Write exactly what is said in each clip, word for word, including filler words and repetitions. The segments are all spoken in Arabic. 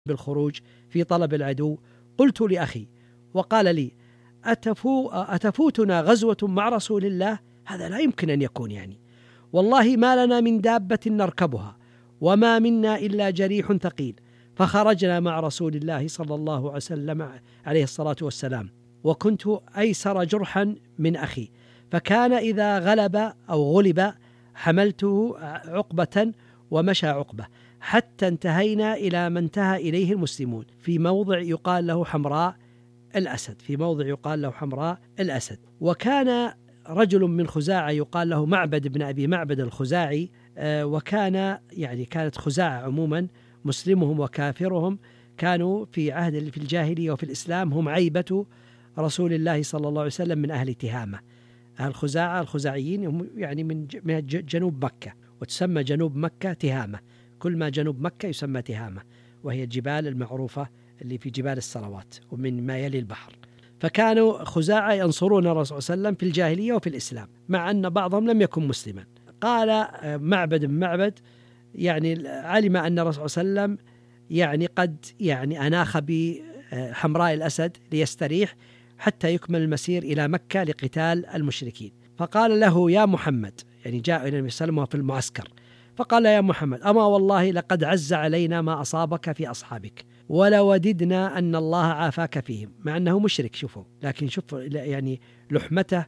بالخروج في طلب العدو، قلت لأخي وقال لي: أتفو أتفوتنا غزوة مع رسول الله؟ هذا لا يمكن أن يكون، يعني والله ما لنا من دابة نركبها وما منا إلا جريح ثقيل. فخرجنا مع رسول الله صلى الله عليه وسلم عليه الصلاة والسلام، وكنت أيسر جرحا من أخي، فكان إذا غلب أو غلب حملته عقبة ومشى عقبة، حتى انتهينا إلى ما انتهى إليه المسلمون في موضع يقال له حمراء الأسد في موضع يقال له حمراء الأسد. وكان رجل من خزاعة يقال له معبد بن أبي معبد الخزاعي، وكان يعني كانت خزاعة عموما مسلمهم وكافرهم كانوا في عهد في الجاهلية وفي الإسلام هم عيبة رسول الله صلى الله عليه وسلم من أهل تهامة. أهل خزاعة الخزاعيين هم يعني من جنوب مكة، وتسمى جنوب مكة تهامة، كل ما جنوب مكة يسمى تهامة، وهي الجبال المعروفة اللي في جبال الصلوات ومن ما يلي البحر. فكانوا خزاعة ينصرون الرسول صلى الله عليه وسلم في الجاهلية وفي الإسلام، مع أن بعضهم لم يكن مسلما. قال معبد بن معبد يعني علم أن الرسول صلى الله عليه وسلم يعني قد يعني أناخ بحمراء الأسد ليستريح حتى يكمل المسير إلى مكة لقتال المشركين، فقال له: يا محمد، يعني جاء إلى النبي صلى الله عليه وسلم في المعسكر، فقال: يا محمد، أما والله لقد عز علينا ما أصابك في أصحابك، ولوددنا أن الله عافاك فيهم، مع أنه مشرك. شوفوا، لكن شوفوا يعني لحمته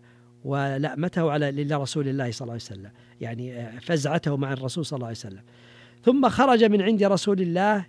ولأمته على لرسول الله صلى الله عليه وسلم، يعني فزعته مع الرسول صلى الله عليه وسلم. ثم خرج من عند رسول الله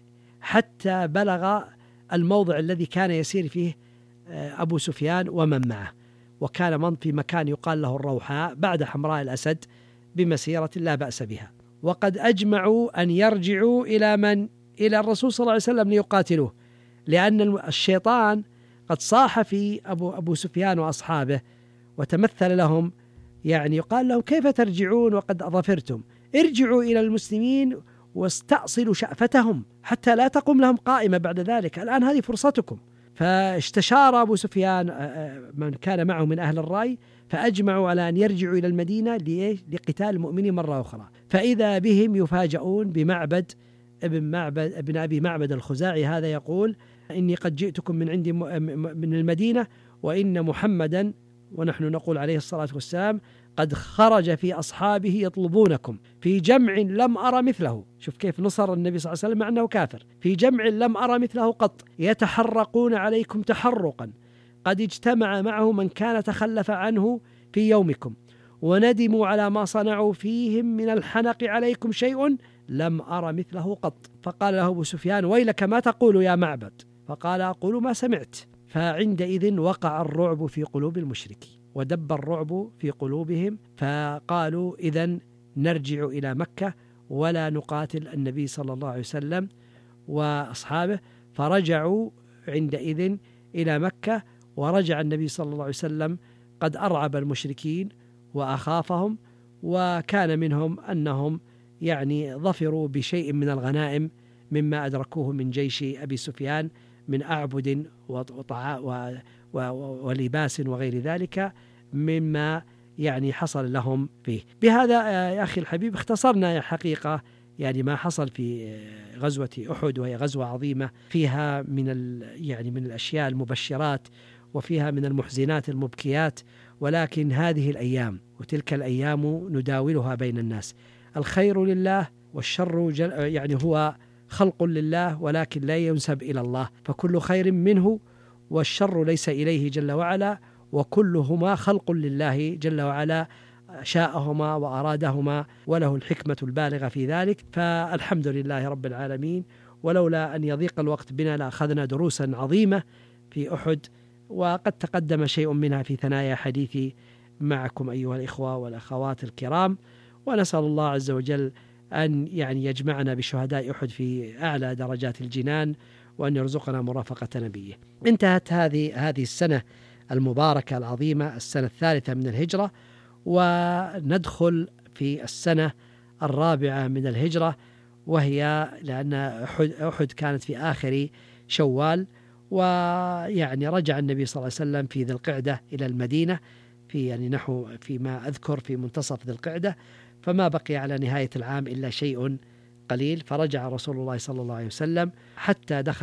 حتى بلغ الموضع الذي كان يسير فيه أبو سفيان ومن معه، وكان في مكان يقال له الروحاء بعد حمراء الأسد بمسيرة لا بأس بها. وقد أجمعوا أن يرجعوا إلى من؟ إلى الرسول صلى الله عليه وسلم ليقاتلوه، لأن الشيطان قد صاح في أبو, أبو سفيان وأصحابه وتمثل لهم، يعني يقال لهم: كيف ترجعون وقد ظفرتم؟ ارجعوا إلى المسلمين واستأصلوا شأفتهم حتى لا تقوم لهم قائمة بعد ذلك، الآن هذه فرصتكم. فاستشار أبو سفيان من كان معه من أهل الرأي، فأجمعوا على أن يرجعوا إلى المدينة لقتال المؤمنين مرة أخرى، فإذا بهم يفاجؤون بمعبد ابن معبد ابن أبي معبد الخزاعي، هذا يقول: إني قد جئتكم من عندي من المدينة، وإن محمدا، ونحن نقول عليه الصلاة والسلام، قد خرج في أصحابه يطلبونكم في جمع لم أرى مثله. شوف كيف نصر النبي صلى الله عليه وسلم مع أنه كافر، في جمع لم أرى مثله قط، يتحرقون عليكم تحرقا، قد اجتمع معه من كان تخلف عنه في يومكم، وندموا على ما صنعوا فيهم من الحنق عليكم شيء لم أرى مثله قط. فقال له أبو سفيان: ويلك ما تقول يا معبد؟ فقال: أقول ما سمعت. فعندئذ وقع الرعب في قلوب المشركين ودب الرعب في قلوبهم، فقالوا: إذن نرجع إلى مكة ولا نقاتل النبي صلى الله عليه وسلم وأصحابه. فرجعوا عندئذ إلى مكة، ورجع النبي صلى الله عليه وسلم قد أرعب المشركين وأخافهم، وكان منهم أنهم يعني ظفروا بشيء من الغنائم مما أدركوه من جيش أبي سفيان من أعبد ولباس وغير ذلك مما يعني حصل لهم فيه. بهذا يا أخي الحبيب اختصرنا حقيقة يعني ما حصل في غزوة أحد، وهي غزوة عظيمة فيها من يعني من الأشياء المبشرات وفيها من المحزنات المبكيات، ولكن هذه الأيام وتلك الأيام نداولها بين الناس. الخير لله والشر يعني هو خلق لله، ولكن لا ينسب إلى الله، فكل خير منه والشر ليس إليه جل وعلا، وكلهما خلق لله جل وعلا شاءهما وأرادهما، وله الحكمة البالغة في ذلك. فالحمد لله رب العالمين، ولولا أن يضيق الوقت بنا لأخذنا دروسا عظيمة في أحد، وقد تقدم شيء منها في ثنايا حديثي معكم أيها الإخوة والأخوات الكرام، ونسأل الله عز وجل أن يعني يجمعنا بشهداء أحد في أعلى درجات الجنان، وأن يرزقنا مرافقة نبيه. انتهت هذه هذه السنة المباركة العظيمة، السنة الثالثة من الهجرة، وندخل في السنة الرابعة من الهجرة، وهي لأن أحد كانت في آخر شوال، ويعني رجع النبي صلى الله عليه وسلم في ذي القعدة إلى المدينة في يعني نحو فيما أذكر في منتصف ذي القعدة، فما بقي على نهاية العام إلا شيء قليل فرجع رسول الله صلى الله عليه وسلم حتى دخل